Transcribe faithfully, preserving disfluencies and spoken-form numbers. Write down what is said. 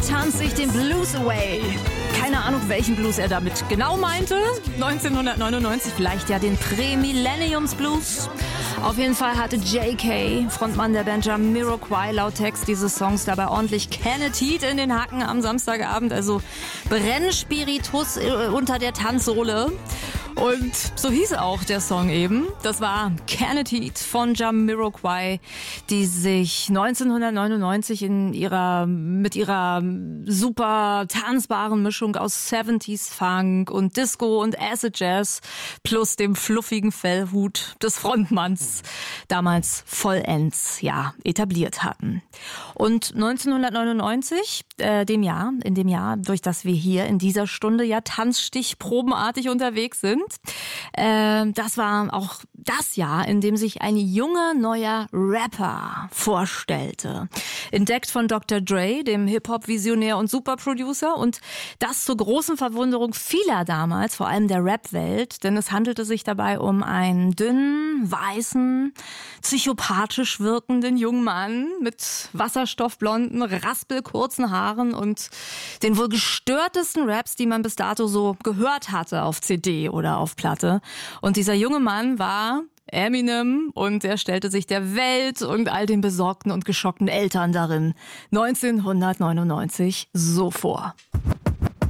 tanzt sich den Blues away. Keine Ahnung, welchen Blues er damit genau meinte. neunzehnhundertneunundneunzig, vielleicht ja den Prä-Millenniums Blues. Auf jeden Fall hatte J K, Frontmann der Band Jamiroquai, laut Text dieses Songs dabei ordentlich Kenneth Heat in den Hacken am Samstagabend. Also Brennspiritus unter der Tanzsohle. Und so hieß auch der Song eben. Das war Kenneth Heat von Jamiroquai, die sich neunzehnhundertneunundneunzig in ihrer, mit ihrer super tanzbaren Mischung aus siebziger Funk und Disco und Acid Jazz plus dem fluffigen Fellhut des Frontmanns damals vollends, ja, etabliert hatten. Und neunzehnhundertneunundneunzig, äh, dem Jahr, in dem Jahr, durch das wir hier in dieser Stunde ja tanzstichprobenartig unterwegs sind, Äh, das war auch das Jahr, in dem sich ein junger, neuer Rapper vorstellte. Entdeckt von Doktor Dre, dem Hip-Hop-Visionär und Superproducer. Und das zur großen Verwunderung vieler damals, vor allem der Rap-Welt. Denn es handelte sich dabei um einen dünnen, weißen, psychopathisch wirkenden jungen Mann mit wasserstoffblonden, raspelkurzen Haaren und den wohl gestörtesten Raps, die man bis dato so gehört hatte auf C D oder auf Platte. Und dieser junge Mann war Eminem und er stellte sich der Welt und all den besorgten und geschockten Eltern darin neunzehnhundertneunundneunzig so vor.